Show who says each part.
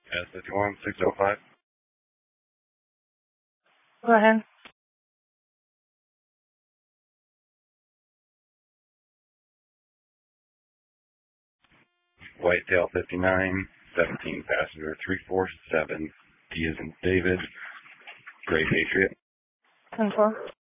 Speaker 1: S51 605.
Speaker 2: Go ahead.
Speaker 1: Whitetail 59, 17 passenger 347, D as in David, Gray Patriot.
Speaker 2: 10-4.